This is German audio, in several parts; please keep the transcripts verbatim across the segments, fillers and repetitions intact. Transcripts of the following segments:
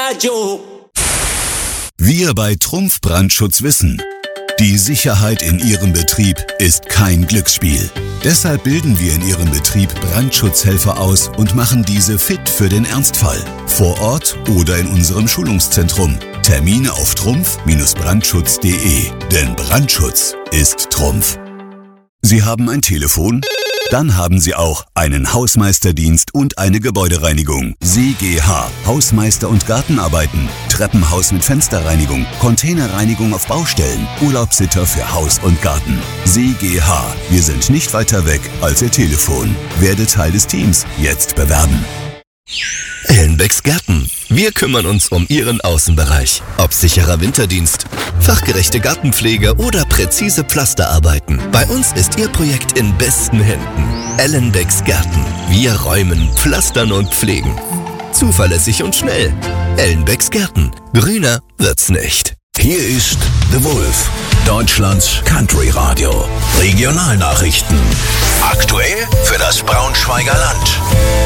Wir bei Trumpf Brandschutz wissen, die Sicherheit in Ihrem Betrieb ist kein Glücksspiel. Deshalb bilden wir in Ihrem Betrieb Brandschutzhelfer aus und machen diese fit für den Ernstfall. Vor Ort oder in unserem Schulungszentrum. Termine auf trumpf Brandschutz punkt de. Denn Brandschutz ist Trumpf. Sie haben ein Telefon? Dann haben Sie auch einen Hausmeisterdienst und eine Gebäudereinigung. S G H, Hausmeister- und Gartenarbeiten, Treppenhaus mit Fensterreinigung, Containerreinigung auf Baustellen, Urlaubssitter für Haus und Garten. S G H, wir sind nicht weiter weg als Ihr Telefon. Werde Teil des Teams, jetzt bewerben. Ellenbecks Gärten. Wir kümmern uns um Ihren Außenbereich. Ob sicherer Winterdienst, fachgerechte Gartenpflege oder präzise Pflasterarbeiten. Bei uns ist Ihr Projekt in besten Händen. Ellenbecks Gärten. Wir räumen, pflastern und pflegen. Zuverlässig und schnell. Ellenbecks Gärten. Grüner wird's nicht. Hier ist The Wolf, Deutschlands Country Radio. Regionalnachrichten. Aktuell für das Braunschweiger Land.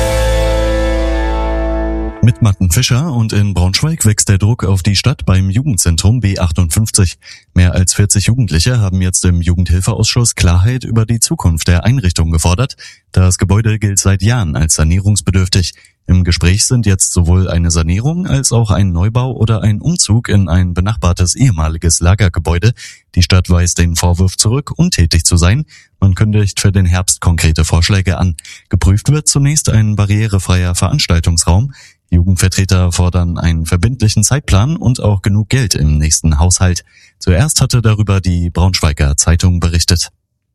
Mit Matten Fischer und in Braunschweig wächst der Druck auf die Stadt beim Jugendzentrum B achtundfünfzig. Mehr als vierzig Jugendliche haben jetzt im Jugendhilfeausschuss Klarheit über die Zukunft der Einrichtung gefordert. Das Gebäude gilt seit Jahren als sanierungsbedürftig. Im Gespräch sind jetzt sowohl eine Sanierung als auch ein Neubau oder ein Umzug in ein benachbartes ehemaliges Lagergebäude. Die Stadt weist den Vorwurf zurück, untätig zu sein. Man kündigt für den Herbst konkrete Vorschläge an. Geprüft wird zunächst ein barrierefreier Veranstaltungsraum. Jugendvertreter fordern einen verbindlichen Zeitplan und auch genug Geld im nächsten Haushalt. Zuerst hatte darüber die Braunschweiger Zeitung berichtet.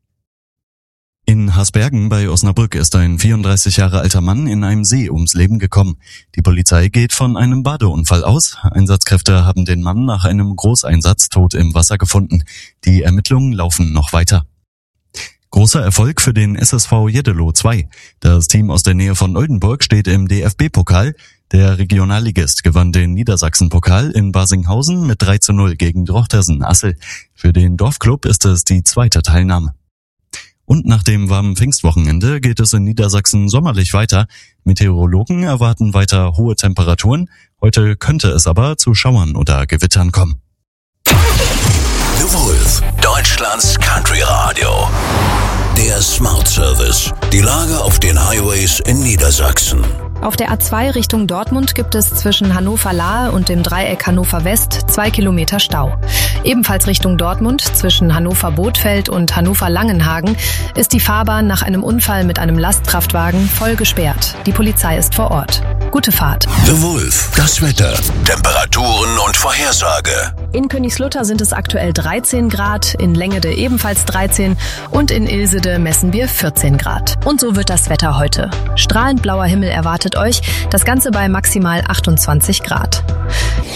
In Hasbergen bei Osnabrück ist ein vierunddreißig Jahre alter Mann in einem See ums Leben gekommen. Die Polizei geht von einem Badeunfall aus. Einsatzkräfte haben den Mann nach einem Großeinsatz tot im Wasser gefunden. Die Ermittlungen laufen noch weiter. Großer Erfolg für den S S V Jeddelo zwei. Das Team aus der Nähe von Oldenburg steht im D F B-Pokal. Der Regionalligist gewann den Niedersachsen-Pokal in Barsinghausen mit drei zu null gegen Drochtersen-Assel. Für den Dorfclub ist es die zweite Teilnahme. Und nach dem warmen Pfingstwochenende geht es in Niedersachsen sommerlich weiter. Meteorologen erwarten weiter hohe Temperaturen. Heute könnte es aber zu Schauern oder Gewittern kommen. The Wolf, Deutschlands Country Radio. Der Smart Service. Die Lage auf den Highways in Niedersachsen. Auf der A zwei Richtung Dortmund gibt es zwischen Hannover-Lahe und dem Dreieck Hannover-West zwei Kilometer Stau. Ebenfalls Richtung Dortmund zwischen Hannover-Bothfeld und Hannover-Langenhagen ist die Fahrbahn nach einem Unfall mit einem Lastkraftwagen voll gesperrt. Die Polizei ist vor Ort. Gute Fahrt. The Wolf, das Wetter, Temperaturen und Vorhersage. In Königslutter sind es aktuell dreizehn Grad, in Längede ebenfalls dreizehn und in Ilsede messen wir vierzehn Grad. Und so wird das Wetter heute. Strahlend blauer Himmel erwartet euch, das Ganze bei maximal achtundzwanzig Grad.